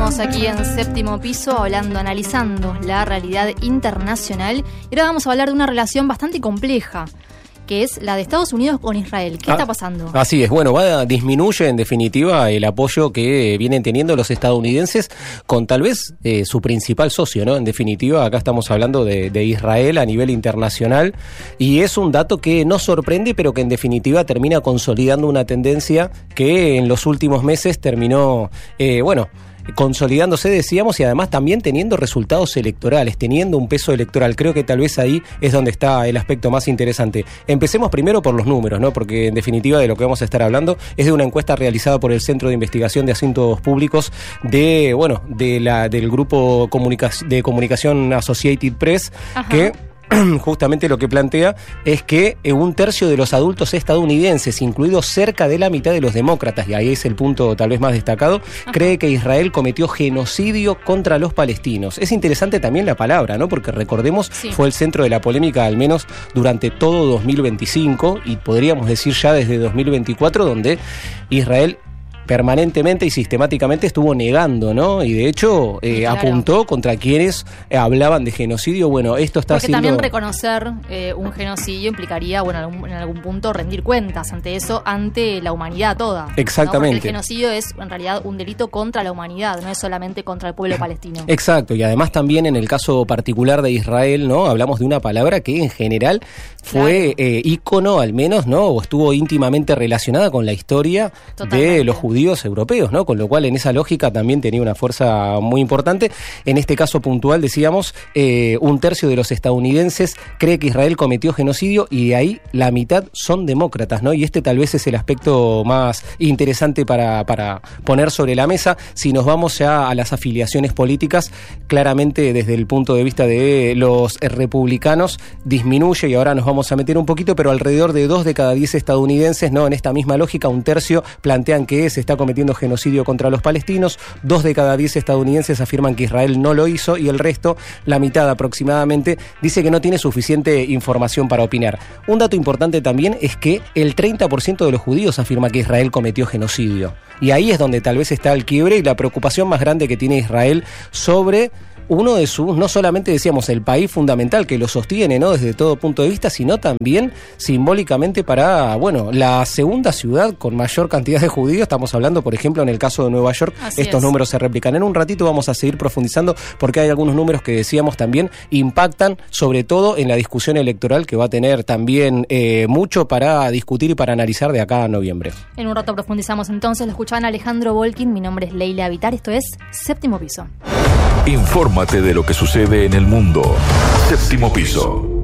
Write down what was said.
Seguimos aquí en Séptimo Piso hablando, analizando la realidad internacional. Y ahora vamos a hablar de una relación bastante compleja, que es la de Estados Unidos con Israel. ¿Qué está pasando? Así es, bueno, disminuye en definitiva el apoyo que vienen teniendo los estadounidenses con tal vez su principal socio, ¿no? En definitiva, acá estamos hablando de Israel a nivel internacional, y es un dato que nos sorprende, pero que en definitiva termina consolidando una tendencia que en los últimos meses terminó, consolidándose, decíamos, y además también teniendo resultados electorales, teniendo un peso electoral. Creo que tal vez ahí es donde está el aspecto más interesante. Empecemos primero por los números, ¿no? Porque en definitiva de lo que vamos a estar hablando es de una encuesta realizada por el Centro de Investigación de Asuntos Públicos del grupo de comunicación Associated Press. Ajá. Que justamente lo que plantea es que un tercio de los adultos estadounidenses, incluidos cerca de la mitad de los demócratas, y ahí es el punto tal vez más destacado, cree que Israel cometió genocidio contra los palestinos. Es interesante también la palabra, ¿no? Porque recordemos, fue el centro de la polémica al menos durante todo 2025, y podríamos decir ya desde 2024, donde Israel permanentemente y sistemáticamente estuvo negando, ¿no? Y de hecho apuntó contra quienes hablaban de genocidio. Bueno, esto está porque haciendo... también reconocer un genocidio implicaría, en algún punto rendir cuentas ante eso, ante la humanidad toda. Exactamente. ¿no? Porque el genocidio es en realidad un delito contra la humanidad, no es solamente contra el pueblo palestino. Exacto, y además también en el caso particular de Israel, ¿no? Hablamos de una palabra que en general fue ícono, al menos, ¿no? O estuvo íntimamente relacionada con la historia de los judíos europeos, ¿no? Con lo cual en esa lógica también tenía una fuerza muy importante. En este caso puntual, decíamos, un tercio de los estadounidenses cree que Israel cometió genocidio, y de ahí la mitad son demócratas, ¿no? Y este tal vez es el aspecto más interesante para poner sobre la mesa. Si nos vamos ya a las afiliaciones políticas, claramente desde el punto de vista de los republicanos disminuye, y ahora nos vamos a meter un poquito, pero alrededor de 2 de cada 10 estadounidenses, ¿no? En esta misma lógica, un tercio plantean que se está cometiendo genocidio contra los palestinos, 2 de cada 10 estadounidenses afirman que Israel no lo hizo, y el resto, la mitad aproximadamente, dice que no tiene suficiente información para opinar. Un dato importante también es que el 30% de los judíos afirma que Israel cometió genocidio, y ahí es donde tal vez está el quiebre y la preocupación más grande que tiene Israel sobre uno de sus, no solamente decíamos el país fundamental que lo sostiene, ¿no? Desde todo punto de vista, sino también simbólicamente para, la segunda ciudad con mayor cantidad de judíos. Estamos hablando, por ejemplo, en el caso de Nueva York. Así estos números se replican. En un ratito vamos a seguir profundizando, porque hay algunos números que decíamos también impactan, sobre todo en la discusión electoral, que va a tener también mucho para discutir y para analizar de acá a noviembre. En un rato profundizamos entonces. Lo escuchaban Alejandro Volkin, mi nombre es Leila Vitar, esto es Séptimo Piso. Infórmate de lo que sucede en el mundo. Séptimo Piso.